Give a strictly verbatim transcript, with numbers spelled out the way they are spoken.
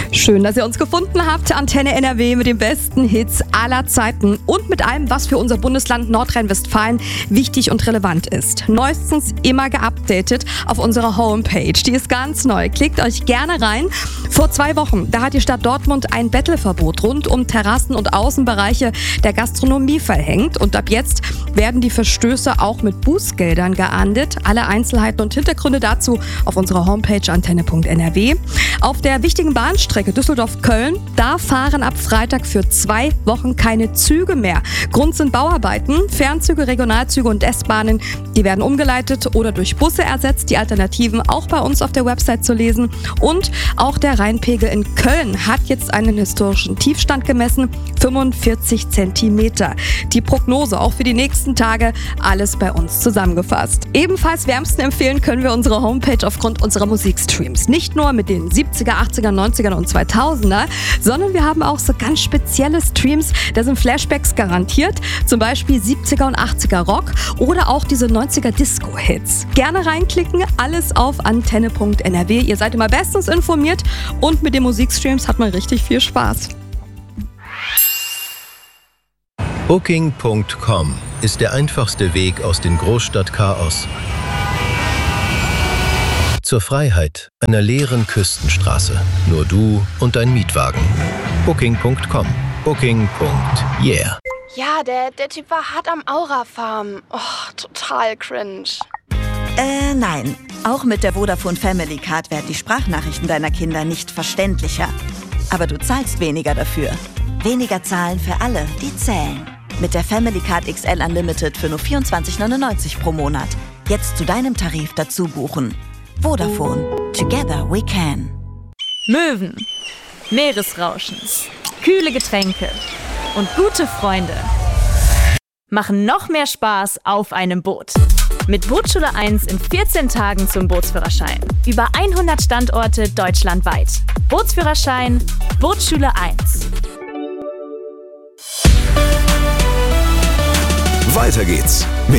Schön, dass ihr uns gefunden habt. Antenne N R W mit den besten Hits aller Zeiten und mit allem, was für unser Bundesland Nordrhein-Westfalen wichtig und relevant ist. Neuestens immer geupdatet auf unserer Homepage. Die ist ganz neu. Klickt euch gerne rein. Vor zwei Wochen, da hat die Stadt Dortmund ein Bettleverbot rund um Terrassen und Außenbereiche der Gastronomie verhängt. Und ab jetzt werden die Verstöße auch mit Bußgeldern geahndet. Alle Einzelheiten und Hintergründe dazu auf unserer Homepage antenne punkt n r w. Auf der wichtigen Bahnstrecke Düsseldorf-Köln, da fahren ab Freitag für zwei Wochen keine Züge mehr. Grund sind Bauarbeiten. Fernzüge, Regionalzüge und S-Bahnen, die werden umgeleitet oder durch Busse ersetzt. Die Alternativen auch bei uns auf der Website zu lesen. Und auch der Rheinpegel in Köln hat jetzt einen historischen Tiefstand gemessen, fünfundvierzig Zentimeter. Die Prognose auch für die nächsten Tage, alles bei uns zusammengefasst. Ebenfalls wärmsten empfehlen können wir unsere Homepage aufgrund unserer Musikstreams. Nicht nur mit den siebziger, achtziger, neunziger und zweitausender, sondern wir haben auch so ganz spezielle Streams, da sind Flashbacks garantiert, zum Beispiel siebziger und achtziger Rock oder auch diese neunziger Disco-Hits. Gerne reinklicken, alles auf antenne punkt n r w. Ihr seid immer bestens informiert und mit den Musikstreams hat man richtig viel Spaß. Booking punkt com ist der einfachste Weg aus dem Großstadtchaos zur Freiheit einer leeren Küstenstraße. Nur du und dein Mietwagen. Booking punkt com. Booking. Yeah. Ja, der, der Typ war hart am Aura-Farm. Oh, total cringe. Äh, nein. Auch mit der Vodafone Family Card werden die Sprachnachrichten deiner Kinder nicht verständlicher. Aber du zahlst weniger dafür. Weniger zahlen für alle, die zählen. Mit der Family Card X L Unlimited für nur vierundzwanzig neunundneunzig pro Monat. Jetzt zu deinem Tarif dazu buchen. Vodafone. Together we can. Möwen, Meeresrauschen, kühle Getränke und gute Freunde machen noch mehr Spaß auf einem Boot. Mit Bootsschule eins in vierzehn Tagen zum Bootsführerschein. Über hundert Standorte deutschlandweit. Bootsführerschein, Bootsschule eins. Weiter geht's.